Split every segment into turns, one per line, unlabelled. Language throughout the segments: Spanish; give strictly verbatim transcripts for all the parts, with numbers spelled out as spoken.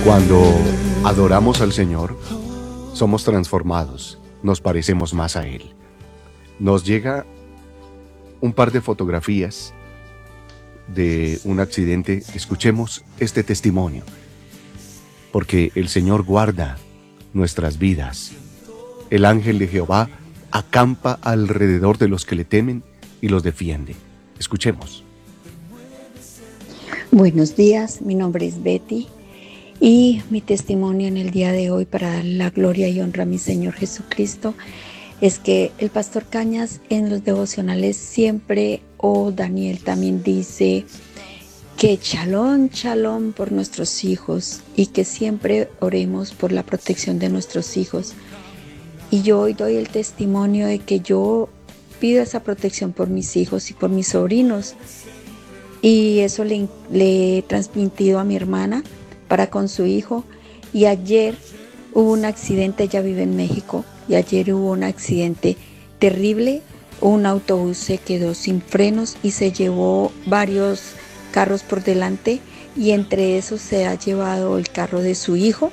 Cuando adoramos al Señor, somos transformados, nos parecemos más a Él. Nos llega un par de fotografías de un accidente. Escuchemos este testimonio, porque el Señor guarda nuestras vidas. El ángel de Jehová acampa alrededor de los que le temen y los defiende. Escuchemos.
Buenos días, mi nombre es Betty y mi testimonio en el día de hoy para dar la gloria y honra a mi Señor Jesucristo es que el pastor Cañas en los devocionales siempre, o Daniel también dice que shalom, shalom por nuestros hijos y que siempre oremos por la protección de nuestros hijos. Y yo hoy doy el testimonio de que yo pido esa protección por mis hijos y por mis sobrinos. Y eso le, le he transmitido a mi hermana para con su hijo. Y ayer hubo un accidente, ella vive en México, y ayer hubo un accidente terrible. Un autobús se quedó sin frenos y se llevó varios carros por delante, y entre esos se ha llevado el carro de su hijo.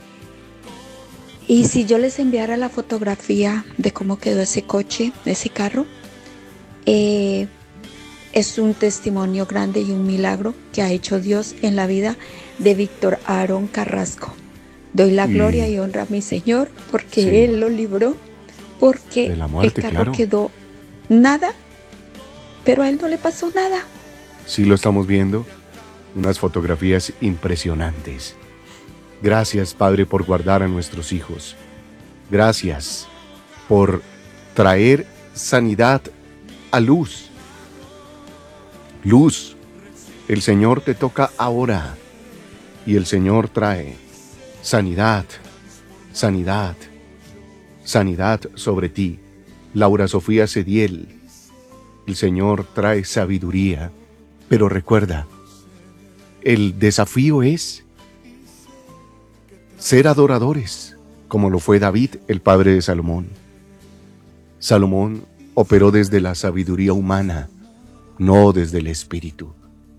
Y si yo les enviara la fotografía de cómo quedó ese coche, ese carro, eh, es un testimonio grande y un milagro que ha hecho Dios en la vida de Víctor Aarón Carrasco. Doy la y... gloria y honra a mi Señor porque sí. Él lo libró, porque
de la muerte,
el carro
claro.
quedó nada, pero a él no le pasó nada.
Sí, lo estamos viendo, unas fotografías impresionantes. Gracias, Padre, por guardar a nuestros hijos. Gracias por traer sanidad a luz. Luz, el Señor te toca ahora y el Señor trae sanidad, sanidad, sanidad sobre ti. Laura Sofía Cediel, el Señor trae sabiduría, pero recuerda, el desafío es ser adoradores, como lo fue David, el padre de Salomón. Salomón operó desde la sabiduría humana, no desde el espíritu.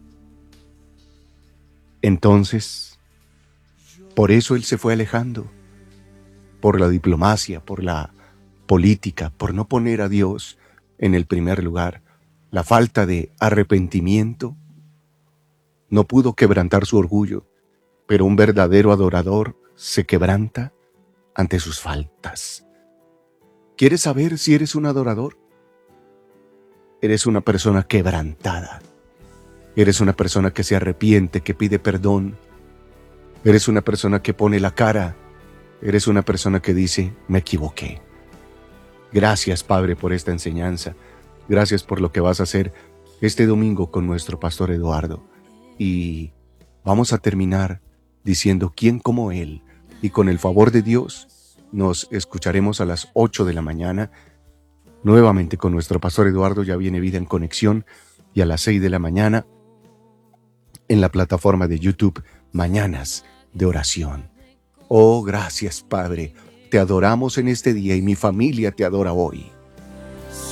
Entonces, por eso él se fue alejando, por la diplomacia, por la política, por no poner a Dios en el primer lugar. La falta de arrepentimiento no pudo quebrantar su orgullo, pero un verdadero adorador se quebranta ante sus faltas. ¿Quieres saber si eres un adorador? Eres una persona quebrantada. Eres una persona que se arrepiente, que pide perdón. Eres una persona que pone la cara. Eres una persona que dice, me equivoqué. Gracias, Padre, por esta enseñanza. Gracias por lo que vas a hacer este domingo con nuestro pastor Eduardo. Y vamos a terminar diciendo quién como Él. Y con el favor de Dios nos escucharemos a las ocho de la mañana. Nuevamente con nuestro pastor Eduardo. Ya viene Vida en Conexión. Y a las seis de la mañana en la plataforma de YouTube, Mañanas de Oración. Oh, gracias, Padre. Te adoramos en este día y mi familia te adora hoy.